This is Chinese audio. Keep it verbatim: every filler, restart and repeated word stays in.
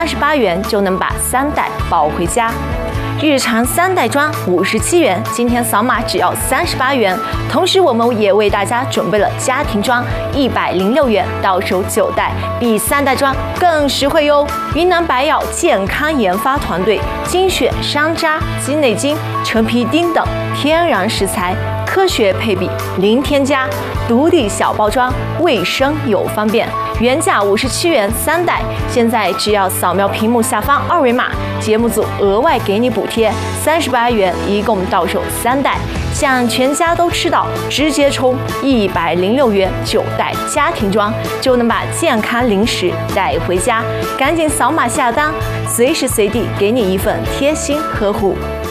三十八元就能把三袋抱回家。日常三袋装五十七元，今天扫码只要三十八元。同时，我们也为大家准备了家庭装一百零六元，到手九袋，比三袋装更实惠哟。云南白药健康研发团队精选山楂、鸡内金、陈皮丁等天然食材，科学配比，零添加，独立小包装，卫生又方便。原价五十七元三袋，现在只要扫描屏幕下方二维码，节目组额外给你补贴三十八元，一共到手三袋。想全家都吃到，直接充一百零六元九袋家庭装，就能把健康零食带回家。赶紧扫码下单，随时随地给你一份贴心呵护。